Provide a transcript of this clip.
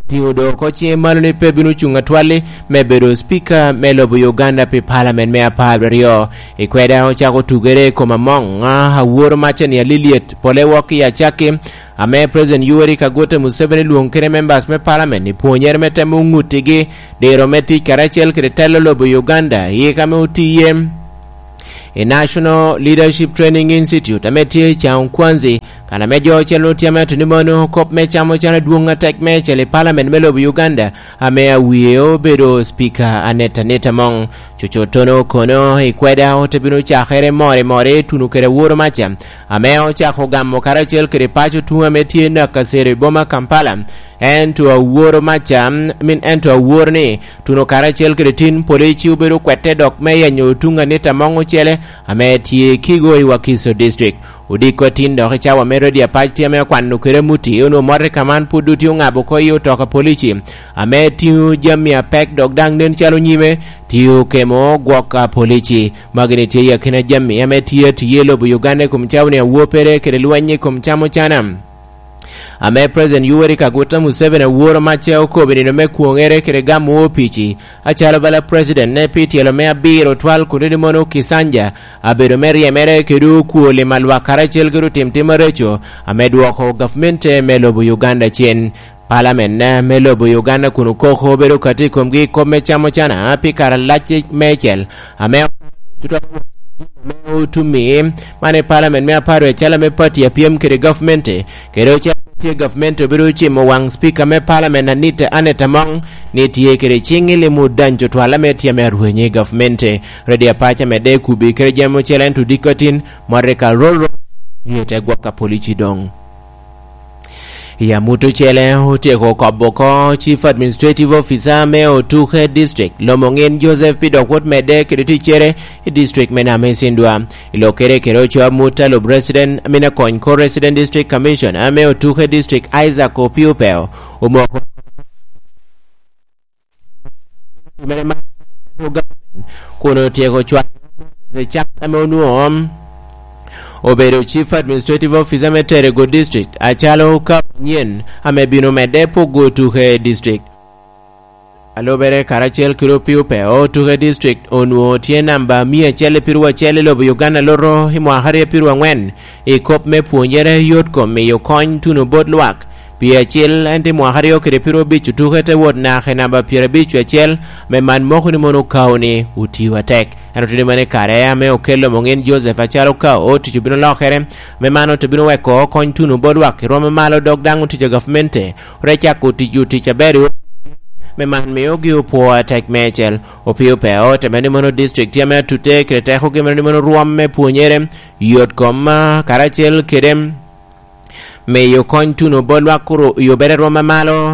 Tiudo koche malone pe binu chunga twale me bedo speaker me lobo Uganda pe parliament me apabrio ikweda ochako tugere koma mong hawuoro macha ni Liliet pole woki ya chake ame President Yoweri Kaguta Museveni luonkere members me parliament ni puonyer metemo ngutigi dero meti karachel kretelo lobo Uganda yekame utiye National Leadership Training Institute ameti cha Kwanzi kana mejo chelo tiama tunimono kop mechamo chana duonga tek mechele parliament melobo Uganda ame awieo bedo speaker aneta mong chochotono kono ikweda otebino chakhere more tunukere wuro macha ame ochako gamo karachel kere pacho tuwa metie na kasere boma Kampala ento a wuro macha ento a wuro ni tuno karachel kere tin polichi ubedo kwete dok meya nyotunga neta mongo chele ame tie kigo iwakiso district udiko tindo kichawa merodi ya pachti ame kwanu kere muti uno more kaman puduti ungabo koi utoka polichi ame tiu jamia pek dogdang den chalo nyime tiu kemo gwoka polichi magneti ya kina jami ame tiye lobo Uganda kumchawu ni uopere kere luwanyi kumchamo chanam ame President Yoweri Kaguta Museveni wuro mache okobe ni me kuongere kere gamu opichi achala bala President ne piti elome abiro twal kundini mono kisanja abiro meri emere kedu kuole malwa karachel kedu timtima recho ame duoko government melobo Uganda chen Parliament na melobo Uganda kunu koko bedo katiko mgi kome chamo chana api karalache mechel ame utumi mane Parliament me aparo echala me party ya PM kere government kere tie government obiru chimo wang speaker me parliament aneta mong ni tie kere chingile mudanjo twala metia meruenye government ready apacha mede kubi kere jamo chelen to dikotin mareka rolo yete gwaka polichi dong ya mutu chele uteko kaboko chief administrative officer me otuhe district lomongen Joseph Pidokot mede kiriti chere district mena mesindwa ilokere kerocho muta lo president amina konko resident district commission ame otuhe district Isaac Opiupeo umoko kuno teko chwa the chap ame onuom obedo chief administrative officer meterego district achalo ka nyen amebino medepo go to her district alobere karachel kiropio peo to her district onu tie namba mia chele pirwa chele lobo Uganda loro himwa hare pirwa ngwen ikop me puonjere yot kom me yokony tuno bodlwak pia chel ande mwahario kere piro bichu tukete wod na namba pira bichu chel me man moko ni mono kauni utiwa tek anotide mane kare ame okelo mongen Joseph acharo ka oti bino lokere me mano to bino weko kony tuno bodwak roma malo dogdangu tije government recha kuti juti chaberu me man me ogi upo tek mechel opio pe ote mani mono district ya me tute kere teko gemani mono ruam me puonyere yot koma karachel kerem me yo kony tuno bodwa kuro yo bere roma malo